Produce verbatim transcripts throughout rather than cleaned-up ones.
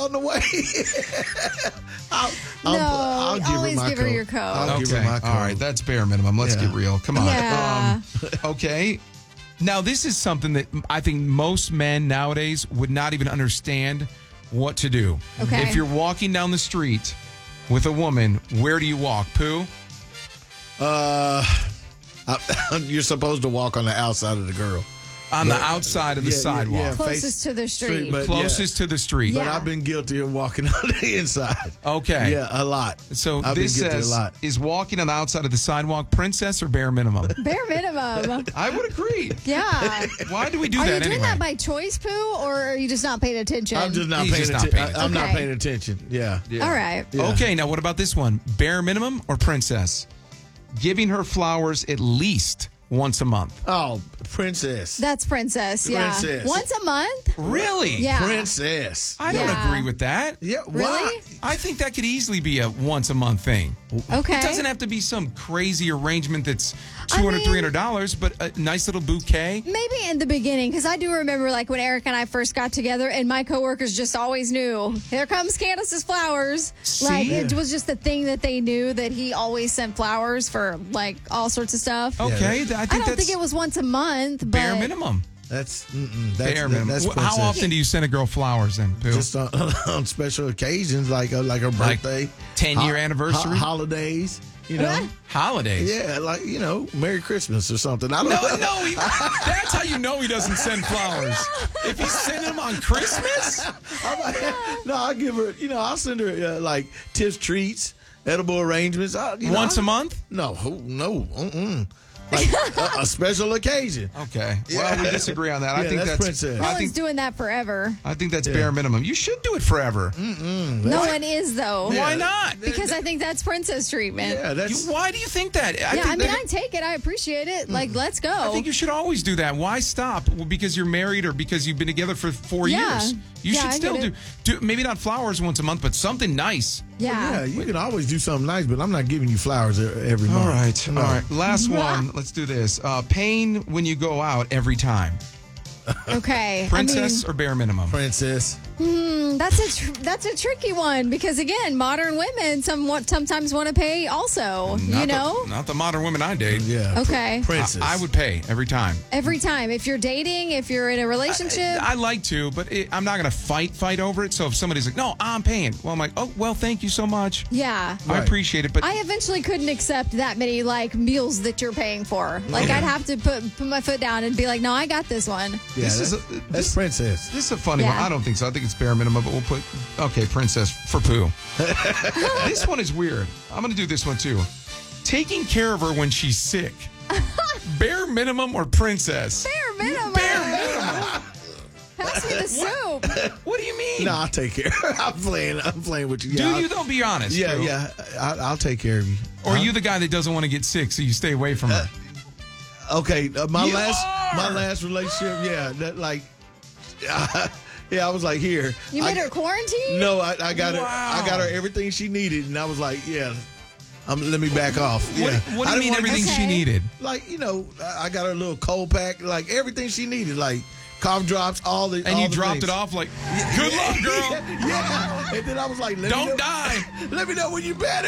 on the way. I'll, I'll, No, I'll give always her my give her code. your code. I'll Okay. give her my code. All right. That's bare minimum. Let's Yeah. get real. Come on. Yeah. Um, okay. Now, this is something that I think most men nowadays would not even understand what to do. Okay. If you're walking down the street with a woman, where do you walk? Pooh? Uh, I, you're supposed to walk on the outside of the girl. On the outside of the Yeah, yeah, sidewalk. yeah. Closest face- to the street. but Closest to the street. But Yeah. I've been guilty of walking on the inside. Okay. Yeah, a lot. So I've this been guilty says, a lot. is walking on the outside of the sidewalk princess or bare minimum? Bare minimum. I would agree. Yeah. Why do we do Are that you doing anyway? that by choice, Pooh, or are you just not paying attention? I'm just not He's paying just not attention. paying I'm not Okay. paying attention. Yeah. All right. Yeah. Okay, now what about this one? Bare minimum or princess? Giving her flowers at least once a month. Oh, princess. That's princess. Yeah. Princess. Once a month? Really? Yeah. Princess. I don't Yeah. agree with that. Yeah. Really? Why? I think that could easily be a once a month thing. Okay. It doesn't have to be some crazy arrangement that's I two hundred dollars, mean- three hundred dollars, but a nice little bouquet. Maybe in the beginning, because I do remember like when Eric and I first got together, and my coworkers just always knew, here comes Candace's flowers. See? Like it was just a thing that they knew that he always sent flowers for like all sorts of stuff. Okay, th- I I think don't that's think it was once a month, but bare minimum. That's, mm-mm, that's Bare that- minimum. That's Wh- How princess. often do you send a girl flowers then, Pooh? Just on, on special occasions, like uh, like her Like birthday, ten-year ho- anniversary? ho- holidays. You know, What? Holidays? yeah, like you know, Merry Christmas or something. I don't No, know. no, he, that's how you know he doesn't send flowers. If he's sending them on Christmas, I'm like, no, I'll give her. You know, I'll send her uh, like tips, treats, edible arrangements. I, you know, once a I- month? No, who- no, mm-mm. Like a, a special occasion. Okay. Well, we disagree on that. I Yeah, think that's that's, princess. no I one's think doing that forever. I think that's bare minimum. You should do it forever. No one is though. Why not? Because I think that's princess treatment. Yeah, Yeah, that's. You- why do you think that? I, I, think mean, that- I take it. I appreciate it. Like, let's go. I think you should always do that. Why stop? Well, because you're married or because you've been together for four Yeah. years. You Yeah, should I still get do, it. do maybe not flowers once a month, but something nice. yeah. Yeah, you can always do something nice, but I'm not giving you flowers e- every month. All right. No. All right. Last one. Let's do this. Uh, pain when you go out every time. Okay. Princess I or bare minimum? Princess. mean, that's a tr- that's a tricky one because again, modern women somewhat sometimes want to pay also. Not you the- know. not the modern women I date. Yeah. Okay. Pr- princess. I, I would pay every time. Every time, if you're dating, if you're in a relationship, I like to, but it, I'm not going to fight fight over it. So if somebody's like, "No, I'm paying," well, I'm like, "Oh, well, thank you so much. yeah. I Right. appreciate it." But I eventually couldn't accept that many like meals that you're paying for. Like I'd have to put put my foot down and be like, "No, I got this one." Yeah, this is that's, a- that's this- princess. This is a funny Yeah. one. I don't think so. I think it's bare minimum, but we'll put, okay, princess for poo. This one is weird. I'm going to do this one too. Taking care of her when she's sick. Bare minimum or princess? Bare minimum. Bare minimum. Pass me the soup. What do you mean? No, I'll take care. I'm playing. I'm playing with you. Do Yeah, you, I'll- though? Be honest. Yeah, Pooh. yeah. I, I'll take care of you. Or are Huh? you the guy that doesn't want to get sick, so you stay away from her? Okay, uh, my You last are! my last relationship, yeah, that like, yeah, I was like, here. You made I, her quarantine? No, I, I got her. Wow. I got her everything she needed, and I was like, yeah, um, let me back off. What, Yeah. what do I you didn't mean wanna- everything she Okay. needed? Like, you know, I I got her a little cold pack, like everything she needed, like cough drops, all the. And all you the dropped things. it off like, good luck, girl. Yeah, and then I was like, let me Don't know, die. Let me know when you better.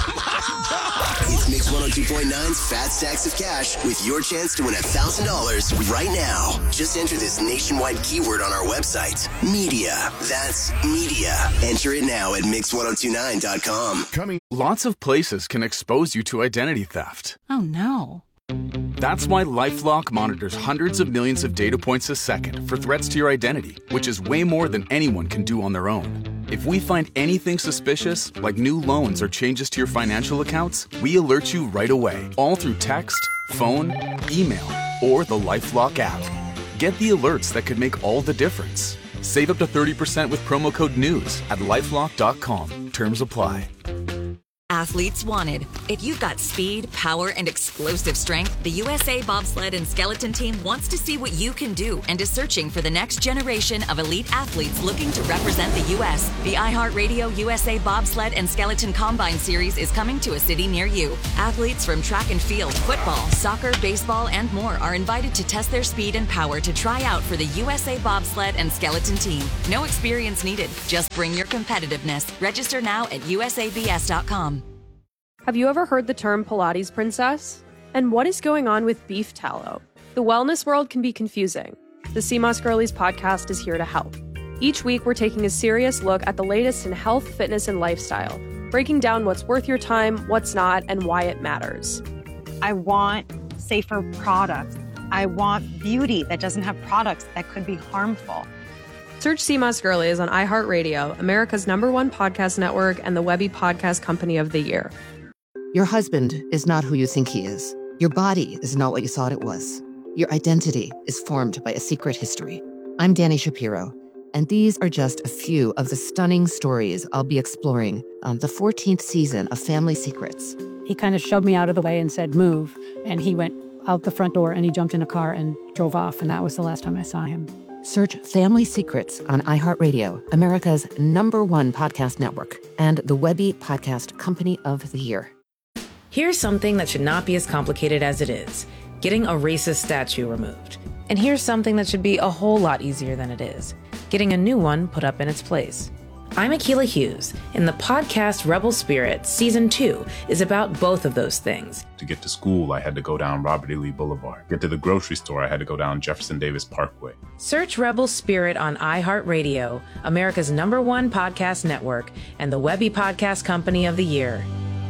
It's Mix one oh two point nine's Fat Stacks of Cash with your chance to win one thousand dollars right now. Just enter this nationwide keyword on our website, media. That's media. Enter it now at mix ten twenty-nine dot com. Coming. Lots of places can expose you to identity theft. Oh no. That's why LifeLock monitors hundreds of millions of data points a second for threats to your identity, which is way more than anyone can do on their own. If we find anything suspicious, like new loans or changes to your financial accounts, we alert you right away, all through text, phone, email, or the LifeLock app. Get the alerts that could make all the difference. Save up to thirty percent with promo code NEWS at lifelock dot com. Terms apply. athletes wanted. If you've got speed, power, and explosive strength, the U S A Bobsled and Skeleton Team wants to see what you can do and is searching for the next generation of elite athletes looking to represent the U S The iHeartRadio U S A Bobsled and Skeleton Combine Series is coming to a city near you. Athletes from track and field, football, soccer, baseball, and more are invited to test their speed and power to try out for the U S A Bobsled and Skeleton Team. No experience needed. Just bring your competitiveness. Register now at U S A B S dot com. Have you ever heard the term Pilates princess? And what is going on with beef tallow? The wellness world can be confusing. The C M O S Girlies podcast is here to help. Each week, we're taking a serious look at the latest in health, fitness, and lifestyle, breaking down what's worth your time, what's not, and why it matters. I want safer products. I want beauty that doesn't have products that could be harmful. Search C M O S Girlies on iHeartRadio, America's number one podcast network, and the Webby Podcast Company of the Year. Your husband is not who you think he is. Your body is not what you thought it was. Your identity is formed by a secret history. I'm Danny Shapiro, and these are just a few of the stunning stories I'll be exploring on the fourteenth season of Family Secrets. He kind of shoved me out of the way and said, move. And he went out the front door and he jumped in a car and drove off. And that was the last time I saw him. Search Family Secrets on iHeartRadio, America's number one podcast network, and the Webby Podcast Company of the Year. Here's something that should not be as complicated as it is: getting a racist statue removed. And here's something that should be a whole lot easier than it is: getting a new one put up in its place. I'm Akilah Hughes, and the podcast Rebel Spirit Season two is about both of those things. To get to school, I had to go down Robert E. Lee Boulevard. Get to the grocery store, I had to go down Jefferson Davis Parkway. Search Rebel Spirit on iHeartRadio, America's number one podcast network, and the Webby Podcast Company of the Year.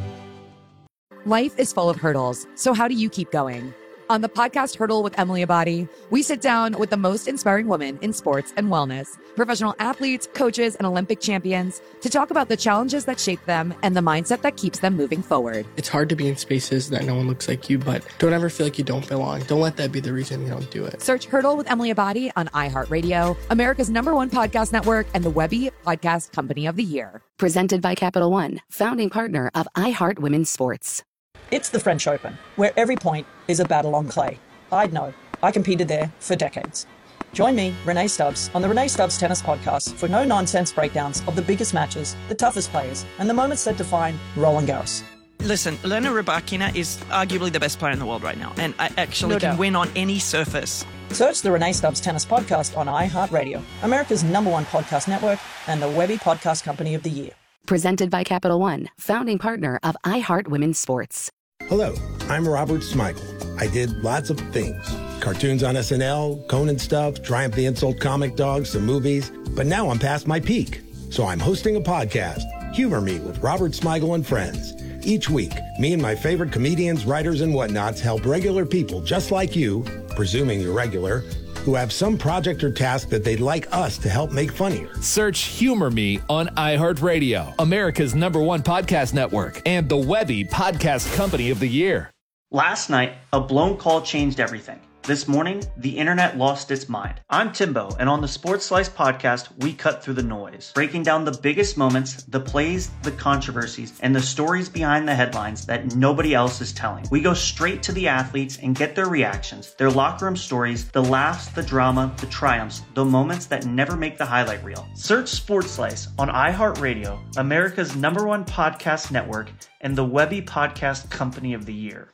Life is full of hurdles, so how do you keep going? On the podcast Hurdle with Emily Abadi, we sit down with the most inspiring women in sports and wellness, professional athletes, coaches, and Olympic champions, to talk about the challenges that shape them and the mindset that keeps them moving forward. It's hard to be in spaces that no one looks like you, but don't ever feel like you don't belong. Don't let that be the reason you don't do it. Search Hurdle with Emily Abadi on iHeartRadio, America's number one podcast network, and the Webby Podcast Company of the Year. Presented by Capital One, founding partner of iHeart Women's Sports. It's the French Open, where every point is a battle on clay. I'd know. I competed there for decades. Join me, Renee Stubbs, on the Renee Stubbs Tennis Podcast for no-nonsense breakdowns of the biggest matches, the toughest players, and the moments that define Roland Garros. Listen, Elena Rybakina is arguably the best player in the world right now, and I actually No can doubt. win on any surface. Search the Renee Stubbs Tennis Podcast on iHeartRadio, America's number one podcast network, and the Webby Podcast Company of the Year. Presented by Capital One, founding partner of iHeart Women's Sports. Hello, I'm Robert Smigel. I did lots of things. Cartoons on S N L, Conan stuff, Triumph the Insult Comic Dogs, some movies. But now I'm past my peak. So I'm hosting a podcast, Humor Me with Robert Smigel and Friends. Each week, me and my favorite comedians, writers, and whatnots help regular people just like you, presuming you're regular, who have some project or task that they'd like us to help make funnier. Search Humor Me on iHeartRadio, America's number one podcast network, and the Webby Podcast Company of the Year. Last night, a blown call changed everything. This morning, the internet lost its mind. I'm Timbo, and on the Sports Slice podcast, we cut through the noise, breaking down the biggest moments, the plays, the controversies, and the stories behind the headlines that nobody else is telling. We go straight to the athletes and get their reactions, their locker room stories, the laughs, the drama, the triumphs, the moments that never make the highlight reel. Search Sports Slice on iHeartRadio, America's number one podcast network, and the Webby Podcast Company of the Year.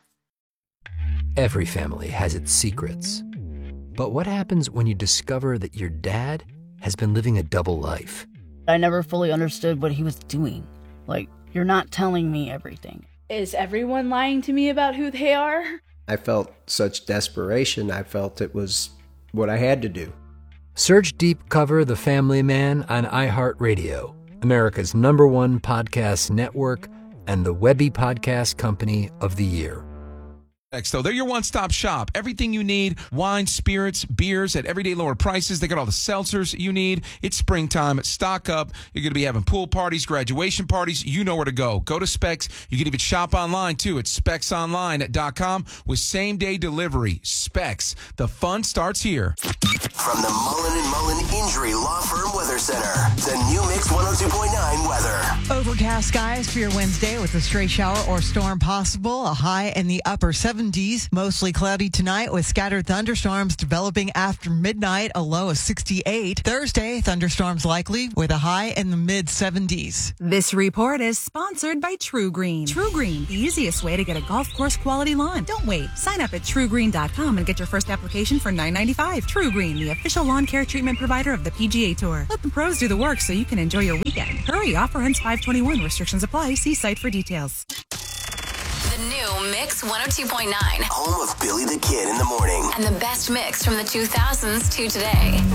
Every family has its secrets. But what happens when you discover that your dad has been living a double life? I never fully understood what he was doing. Like, you're not telling me everything. Is everyone lying to me about who they are? I felt such desperation. I felt it was what I had to do. Search Deep Cover The Family Man on iHeartRadio, America's number one podcast network, and the Webby Podcast Company of the Year. So they're your one-stop shop. Everything you need, wine, spirits, beers at everyday lower prices. They got all the seltzers you need. It's springtime. Stock up. You're going to be having pool parties, graduation parties. You know where to go. Go to Specs. You can even shop online, too, at specs online dot com with same-day delivery. Specs. The fun starts here. From the Mullen and Mullen Injury Law Firm Weather Center, the new Mix one oh two point nine weather. Over Overcast skies for your Wednesday with a stray shower or storm possible. A high in the upper seventies. Mostly cloudy tonight with scattered thunderstorms developing after midnight. A low of sixty-eight. Thursday, thunderstorms likely with a high in the mid seventies. This report is sponsored by True Green. True Green, the easiest way to get a golf course quality lawn. Don't wait. Sign up at true green dot com and get your first application for nine ninety-five. True Green, the official lawn care treatment provider of the P G A Tour. Let the pros do the work so you can enjoy your weekend. Hurry, offer ends five twenty-one. Restrictions apply. See site for details. The new Mix one oh two point nine. Home of Billy the Kid in the morning. And the best mix from the two thousands to today.